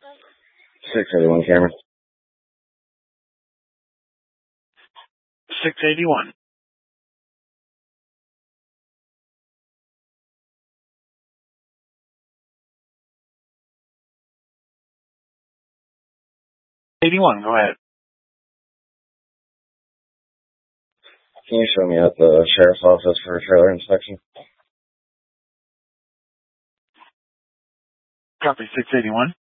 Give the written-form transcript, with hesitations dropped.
681 Cameron. 681. Go ahead. Can you show me at the sheriff's office for a trailer inspection? Copy 681.